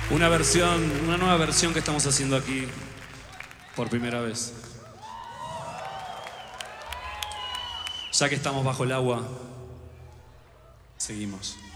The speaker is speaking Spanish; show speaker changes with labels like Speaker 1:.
Speaker 1: Una nueva versión que estamos haciendo aquí por primera vez. Ya que estamos bajo el agua, seguimos.